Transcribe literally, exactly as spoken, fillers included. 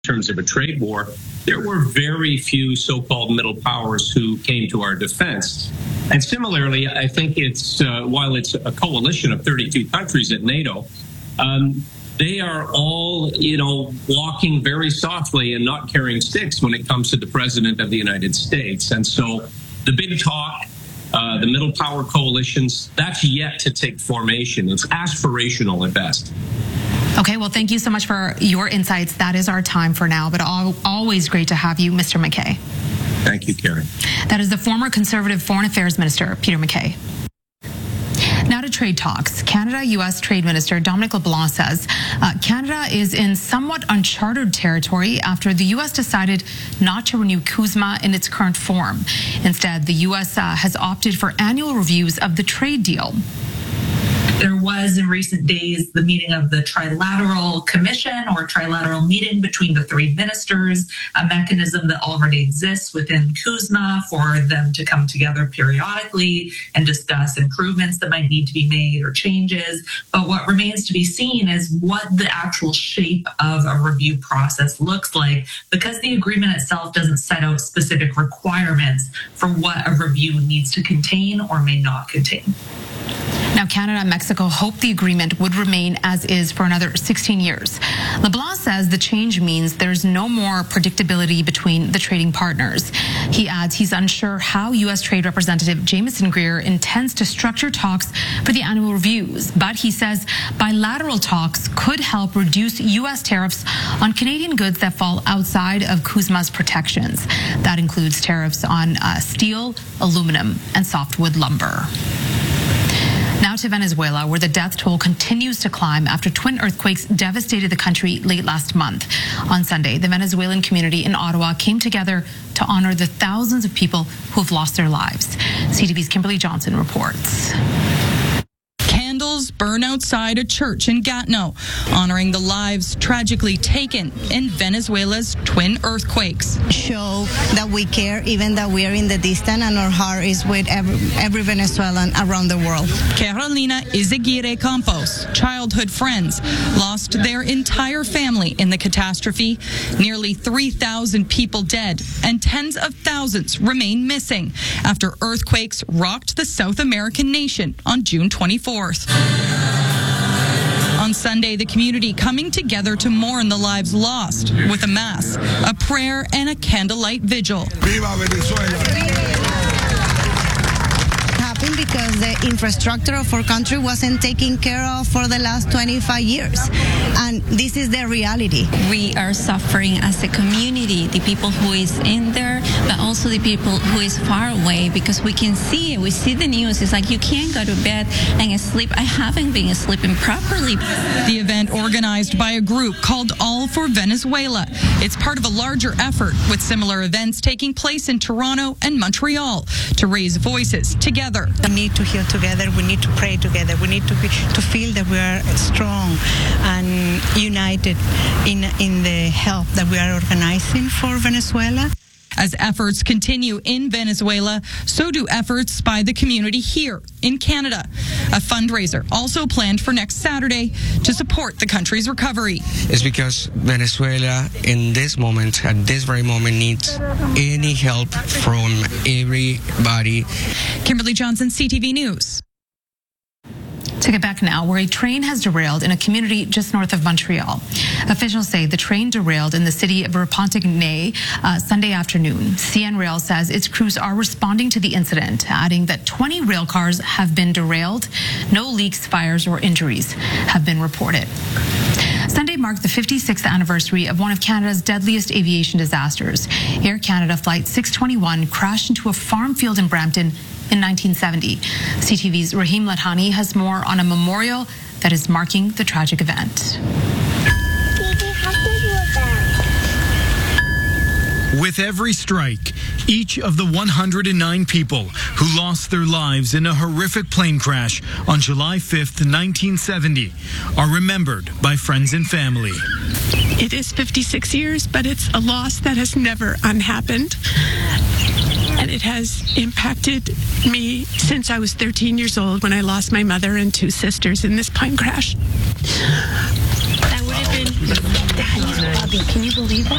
terms of a trade war, there were very few so-called middle powers who came to our defense. And similarly, I think it's, uh, while it's a coalition of thirty-two countries at NATO, um, they are all, you know, walking very softly and not carrying sticks when it comes to the President of the United States. And so the big talk, uh, the middle power coalitions, that's yet to take formation. It's aspirational at best. Okay, well, thank you so much for your insights. That is our time for now, but always great to have you, Mister MacKay. Thank you, Karen. That is the former Conservative Foreign Affairs Minister, Peter MacKay. Now to trade talks. Canada U S Trade Minister Dominic LeBlanc says uh, Canada is in somewhat uncharted territory after the U S decided not to renew CUSMA in its current form. Instead, the U S uh, has opted for annual reviews of the trade deal. There was in recent days the meeting of the Trilateral Commission or Trilateral meeting between the three ministers, a mechanism that already exists within CUSMA for them to come together periodically and discuss improvements that might need to be made or changes. But what remains to be seen is what the actual shape of a review process looks like, because the agreement itself doesn't set out specific requirements for what a review needs to contain or may not contain. Now, Canada and Mexico hope the agreement would remain as is for another sixteen years. LeBlanc says the change means there's no more predictability between the trading partners. He adds he's unsure how U S Trade Representative Jamieson Greer intends to structure talks for the annual reviews, but he says bilateral talks could help reduce U S tariffs on Canadian goods that fall outside of CUSMA's protections. That includes tariffs on uh, steel, aluminum, and softwood lumber. Now to Venezuela, where the death toll continues to climb after twin earthquakes devastated the country late last month. On Sunday, the Venezuelan community in Ottawa came together to honor the thousands of people who have lost their lives. C T V's Kimberly Johnson reports. Candles burn outside a church in Gatineau, honoring the lives tragically taken in Venezuela's twin earthquakes. Show that we care, even that we are in the distance, and our heart is with every, every Venezuelan around the world. Carolina Izaguirre Campos, childhood friends, lost their entire family in the catastrophe. Nearly three thousand people dead, and tens of thousands remain missing after earthquakes rocked the South American nation on June twenty-fourth. On Sunday, the community coming together to mourn the lives lost with a mass, a prayer, and a candlelight vigil. Viva Venezuela! Because the infrastructure of our country wasn't taken care of for the last twenty-five years. And this is the reality. We are suffering as a community, the people who is in there, but also the people who is far away, because we can see it. We see the news. It's like you can't go to bed and sleep. I haven't been sleeping properly. The event, organized by a group called All for Venezuela. It's part of a larger effort with similar events taking place in Toronto and Montreal to raise voices together. We need to heal together. We need to pray together. We need to be, to feel that we are strong and united in in the help that we are organizing for Venezuela. As efforts continue in Venezuela, so do efforts by the community here in Canada. A fundraiser also planned for next Saturday to support the country's recovery. It's because Venezuela in this moment, at this very moment, needs any help from everybody. Kimberly Johnson, C T V News. To get back now, where a train has derailed in a community just north of Montreal. Officials say the train derailed in the city of Repentigny uh, Sunday afternoon. C N Rail says its crews are responding to the incident, adding that twenty rail cars have been derailed. No leaks, fires, or injuries have been reported. Sunday marked the fifty-sixth anniversary of one of Canada's deadliest aviation disasters. Air Canada Flight six twenty-one crashed into a farm field in Brampton in nineteen seventy. C T V's Rahim Lathani has more on a memorial that is marking the tragic event. With every strike, each of the one hundred nine people who lost their lives in a horrific plane crash on July fifth, nineteen seventy, are remembered by friends and family. It is fifty-six years, but it's a loss that has never unhappened. And it has impacted me since I was thirteen years old, when I lost my mother and two sisters in this plane crash. That would have been Daddy's puppy. Can you believe that?